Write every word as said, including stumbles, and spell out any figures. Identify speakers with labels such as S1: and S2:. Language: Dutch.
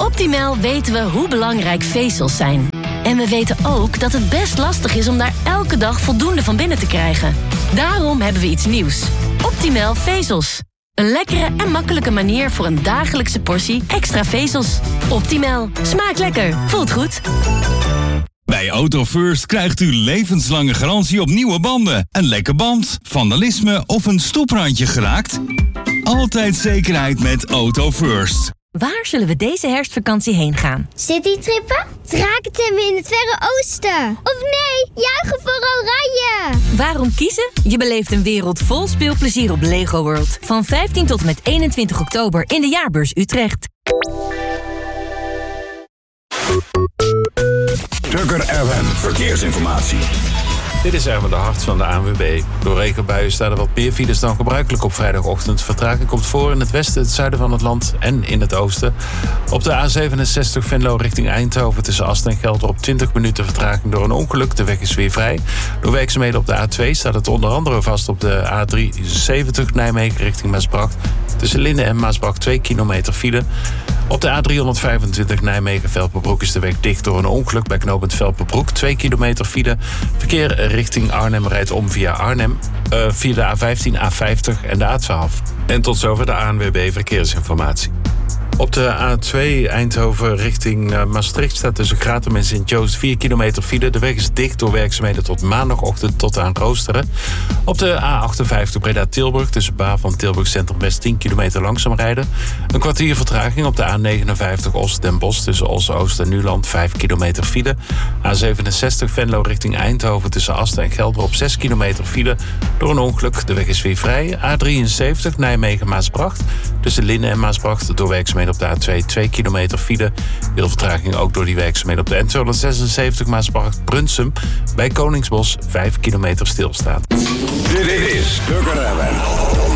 S1: Optimal weten we hoe belangrijk vezels zijn. En we weten ook dat het best lastig is om daar elke dag voldoende van binnen te krijgen. Daarom hebben we iets nieuws. Optimal vezels. Een lekkere en makkelijke manier voor een dagelijkse portie extra vezels. Optimal. Smaakt lekker. Voelt goed.
S2: Bij Auto First krijgt u levenslange garantie op nieuwe banden. Een lekke band, vandalisme of een stoeprandje geraakt? Altijd zekerheid met Auto First.
S3: Waar zullen we deze herfstvakantie heen gaan?
S4: Citytrippen? Drakentemmen in het Verre Oosten? Of nee, juichen voor Oranje!
S3: Waarom kiezen? Je beleeft een wereld vol speelplezier op Lego World. Van vijftien tot en met eenentwintig oktober in de Jaarbeurs Utrecht.
S5: Tukker F M Verkeersinformatie.
S6: Dit is Erwin de Hart van de A N W B. Door regenbuien staan er wat meer files dan gebruikelijk op vrijdagochtend. Vertraging komt voor in het westen, het zuiden van het land en in het oosten. Op de A zevenenzestig Venlo richting Eindhoven tussen Ast en Gelder op twintig minuten vertraging door een ongeluk. De weg is weer vrij. Door werkzaamheden op de A twee staat het onder andere vast op de A drieënzeventig Nijmegen richting Maasbracht. Tussen Linden en Maasbracht twee kilometer file. Op de A driehonderdvijfentwintig Nijmegen-Velperbroek is de weg dicht door een ongeluk bij knooppunt Velperbroek. twee kilometer file. Verkeer richting Arnhem rijdt om via Arnhem, uh, via de A vijftien, A vijftig en de A twaalf. En tot zover de A N W B Verkeersinformatie. Op de A twee Eindhoven richting Maastricht staat tussen Gratum en Sint-Joost vier kilometer file. De weg is dicht door werkzaamheden tot maandagochtend tot aan Roosteren. Op de A achtenvijftig Breda-Tilburg tussen Bavel en Tilburg Centrum West tien kilometer langzaam rijden. Een kwartier vertraging op de A negenenvijftig Os-Den Bosch tussen Os-Oost en Nuland vijf kilometer file. A zevenenzestig Venlo richting Eindhoven tussen Asten en Gelder op zes kilometer file. Door een ongeluk, de weg is weer vrij. A drieënzeventig Nijmegen-Maasbracht tussen Linnen en Maasbracht door werkzaamheden op de A twee, twee kilometer file. Veel vertraging ook door die werkzaamheden op de N tweehonderdzesenzeventig Maasbracht-Brunsum. Bij Koningsbos vijf kilometer stilstaan.
S5: Dit is Tukker F M.